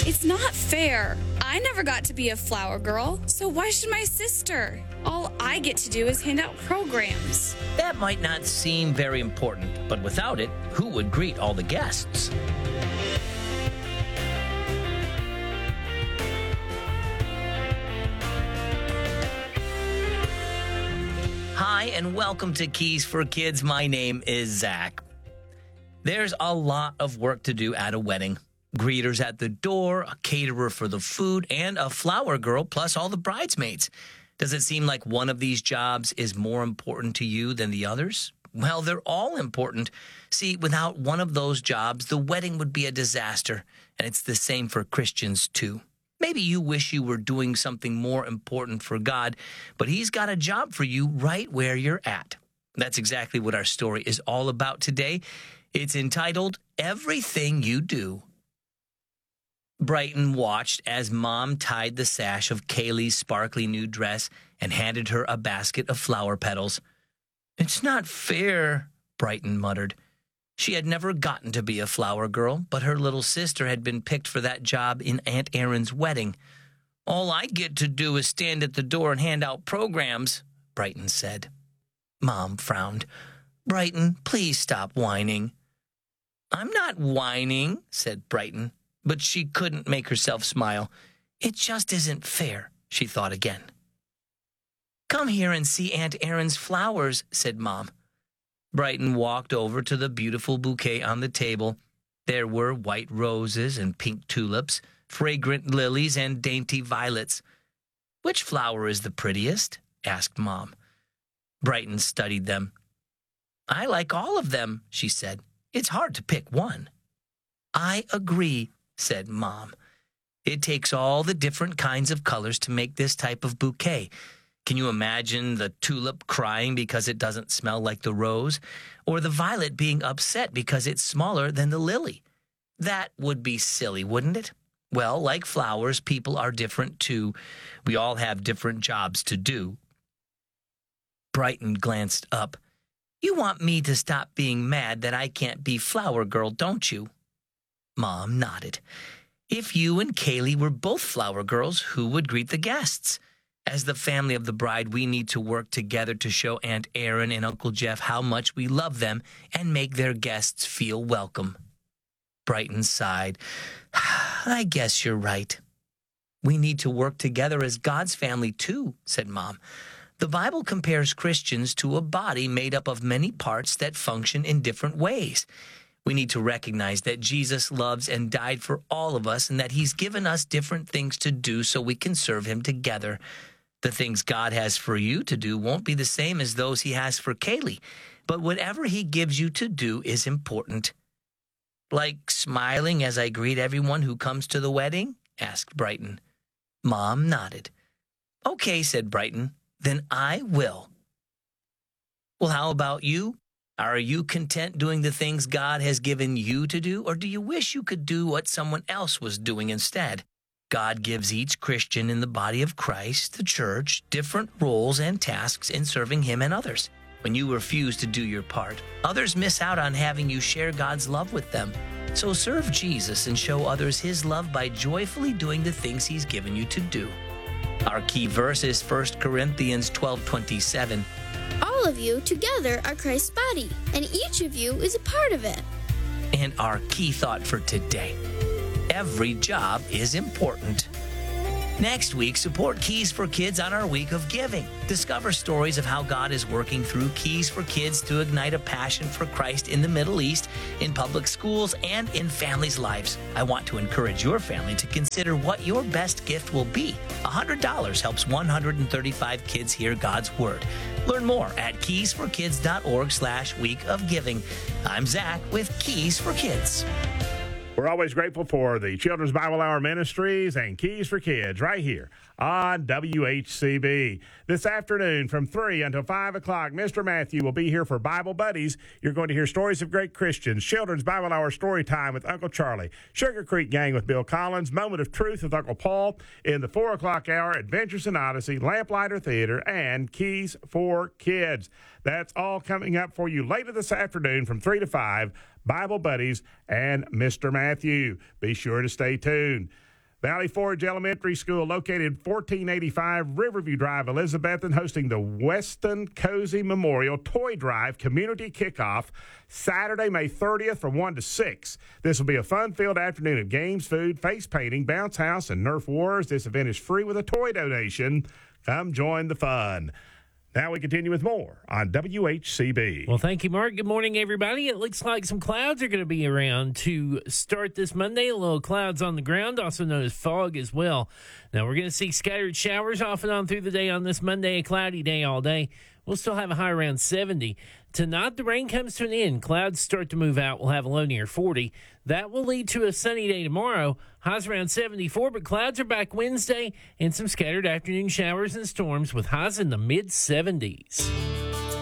It's not fair. I never got to be a flower girl, so why should my sister? All I get to do is hand out programs. That might not seem very important, but without it, who would greet all the guests? Hi, and welcome to Keys for Kids. My name is Zach. There's a lot of work to do at a wedding. Greeters at the door, a caterer for the food, and a flower girl, plus all the bridesmaids. Does it seem like one of these jobs is more important to you than the others? Well, they're all important. See, without one of those jobs, the wedding would be a disaster, and it's the same for Christians too. Maybe you wish you were doing something more important for God, but He's got a job for you right where you're at. That's exactly what our story is all about today. It's entitled, Everything You Do. Brighton watched as Mom tied the sash of Kaylee's sparkly new dress and handed her a basket of flower petals. "It's not fair," Brighton muttered. She had never gotten to be a flower girl, but her little sister had been picked for that job in Aunt Erin's wedding. "All I get to do is stand at the door and hand out programs," Brighton said. Mom frowned. "Brighton, please stop whining." "I'm not whining," said Brighton. But she couldn't make herself smile. "It just isn't fair," she thought again. "Come here and see Aunt Erin's flowers," said Mom. Brighton walked over to the beautiful bouquet on the table. There were white roses and pink tulips, fragrant lilies and dainty violets. "Which flower is the prettiest?" asked Mom. Brighton studied them. "I like all of them," she said. "It's hard to pick one." "I agree," said Mom. "It takes all the different kinds of colors to make this type of bouquet. Can you imagine the tulip crying because it doesn't smell like the rose? Or the violet being upset because it's smaller than the lily? That would be silly, wouldn't it? Well, like flowers, people are different too. We all have different jobs to do." Brighton glanced up. "You want me to stop being mad that I can't be flower girl, don't you?" Mom nodded. "If you and Kaylee were both flower girls, who would greet the guests? As the family of the bride, we need to work together to show Aunt Erin and Uncle Jeff how much we love them and make their guests feel welcome." Brighton sighed. "I guess you're right." "We need to work together as God's family too," said Mom. "The Bible compares Christians to a body made up of many parts that function in different ways. We need to recognize that Jesus loves and died for all of us and that He's given us different things to do so we can serve Him together. The things God has for you to do won't be the same as those He has for Kaylee, but whatever He gives you to do is important." "Like smiling as I greet everyone who comes to the wedding?" asked Brighton. Mom nodded. "Okay," said Brighton, "then I will." "Well, how about you? Are you content doing the things God has given you to do, or do you wish you could do what someone else was doing instead? God gives each Christian in the body of Christ, the church, different roles and tasks in serving Him and others. When you refuse to do your part, others miss out on having you share God's love with them. So serve Jesus and show others His love by joyfully doing the things He's given you to do. Our key verse is 1 Corinthians 12:27. All of you together are Christ's body, and each of you is a part of it. And our key thought for today: every job is important. Next week, support Keys for Kids on our week of giving. Discover stories of how God is working through Keys for Kids to ignite a passion for Christ in the Middle East, in public schools, and in families' lives. I want to encourage your family to consider what your best gift will be. $100 helps 135 kids hear God's Word. Learn more at keysforkids.org/weekofgiving. I'm Zach with Keys for Kids. We're always grateful for the Children's Bible Hour Ministries and Keys for Kids right here on WHCB. This afternoon from 3 until 5 o'clock, Mr. Matthew will be here for Bible Buddies. You're going to hear stories of great Christians, Children's Bible Hour Story Time with Uncle Charlie, Sugar Creek Gang with Bill Collins, Moment of Truth with Uncle Paul. In the 4 o'clock hour, Adventures in Odyssey, Lamplighter Theater, and Keys for Kids. That's all coming up for you later this afternoon from 3 to 5. Bible Buddies and Mr. Matthew. Be sure to stay tuned. Valley Forge Elementary School, located 1485 Riverview Drive, Elizabethton, hosting the Weston Cozy Memorial Toy Drive Community Kickoff Saturday, May 30th from 1 to 6. This will be a fun-filled afternoon of games, food, face painting, bounce house, and Nerf wars. This event is free with a toy donation. Come join the fun. Now we continue with more on WHCB. Well, thank you, Mark. Good morning, everybody. It looks like some clouds are going to be around to start this Monday. A little clouds on the ground, also known as fog as well. Now, we're going to see scattered showers off and on through the day on this Monday, a cloudy day all day. We'll still have a high around 70. Tonight, the rain comes to an end. Clouds start to move out. We'll have a low near 40. That will lead to a sunny day tomorrow. Highs around 74, but clouds are back Wednesday and some scattered afternoon showers and storms with highs in the mid-70s.